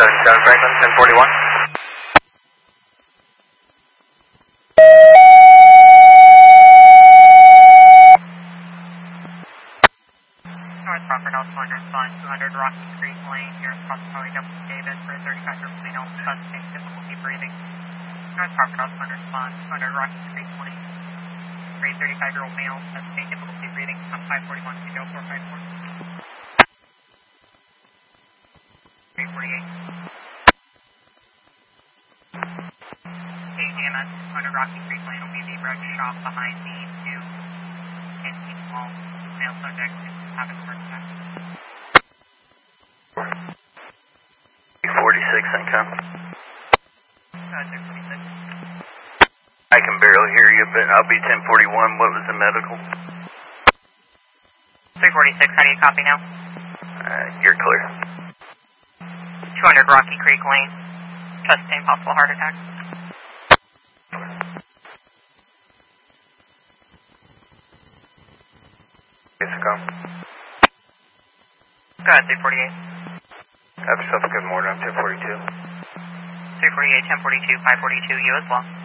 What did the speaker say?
77 Franklin, 1041. North Crawford, House 200 Rocky Creek Lane, here is Cross Highway Double David for 35 year female, suspect difficulty breathing. North Crawford, House 200 Rocky Creek Lane, grade 35 year old male, suspect difficulty breathing, on 541 to go 454. 348. KGMS, 200 Rocky Creek Lane will be the red shop behind the new canteen wall. Male subject have a first attack. 46 income. 646. I can barely hear you, but I'll be 1041. What was the medical? 346, how do you copy now? You're clear. 200 Rocky Creek Lane, chest pain, possible heart attack. Go. Go ahead, 348. Have yourself a good morning. I'm 1042. 348, 1042, 542, you as well.